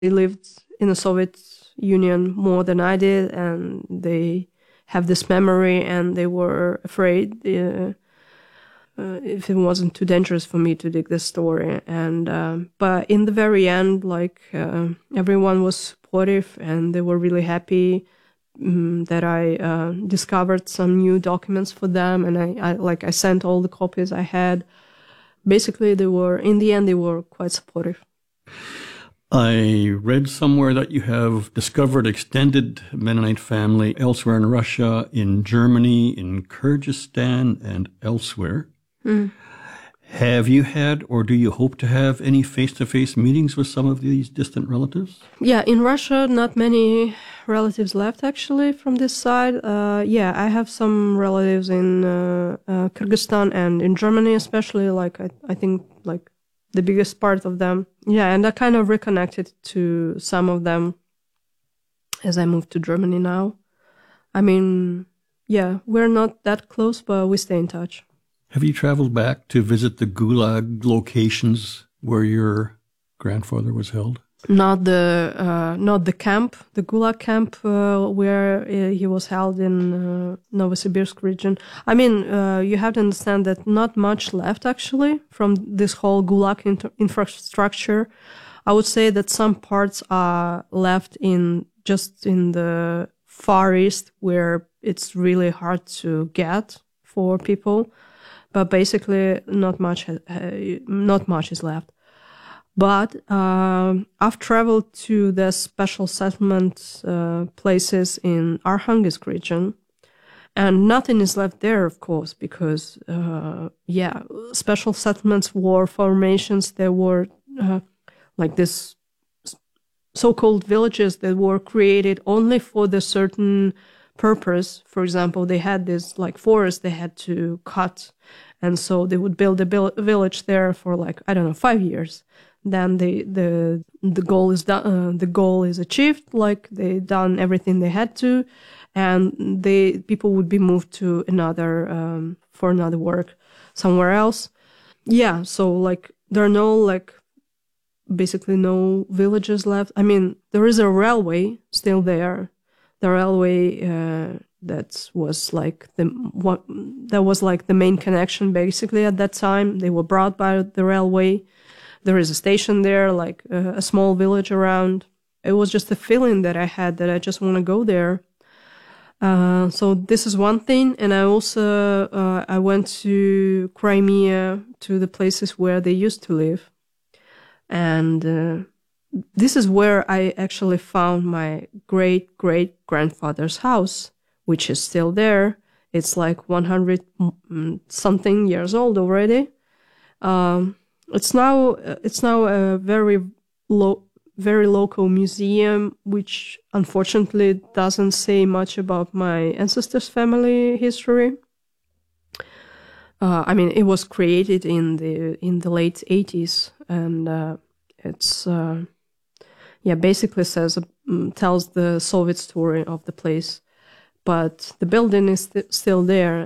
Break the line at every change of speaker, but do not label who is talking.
They lived in the Soviet Union more than I did, and they have this memory, and they were afraid if it wasn't too dangerous for me to dig this story. And but in the very end, everyone was supportive, and they were really happy that I discovered some new documents for them, and I sent all the copies I had. Basically, in the end, they were quite supportive.
I read somewhere that you have discovered extended Mennonite family elsewhere in Russia, in Germany, in Kyrgyzstan, and elsewhere. Have you had, or do you hope to have, any face-to-face meetings with some of these distant relatives?
Yeah, in Russia, not many relatives left, actually, from this side. I have some relatives in Kyrgyzstan and in Germany, especially, I think, the biggest part of them. Yeah, and I kind of reconnected to some of them as I moved to Germany now. I mean, yeah, we're not that close, but we stay in touch.
Have you traveled back to visit the Gulag locations where your grandfather was held?
Not the camp, the Gulag camp where he was held in Novosibirsk region. I mean, you have to understand that not much left actually from this whole Gulag infrastructure. I would say that some parts are left just in the Far East, where it's really hard to get for people. But basically, not much is left. But I've traveled to the special settlement places in Arkhangelsk region, and nothing is left there, of course, because special settlements, war formations. There were this so-called villages that were created only for the certain purpose. For example, they had this forest they had to cut, and so they would build a village there for 5 years. Then the goal is done. The goal is achieved. They done everything they had to, and people would be moved to for another work somewhere else. Yeah, so there are basically no villages left. I mean, there is a railway still there. The railway that was the main connection basically at that time. They were brought by the railway. There is a station there, a small village around. It was just a feeling that I had that I just want to go there. So this is one thing. And I also, I went to Crimea, to the places where they used to live. And this is where I actually found my great-great-grandfather's house, which is still there. It's 100 something years old already. It's now a very local museum, which unfortunately doesn't say much about my ancestors' family history. I mean, it was created in the late 80s, and it's basically tells the Soviet story of the place, but the building is still there.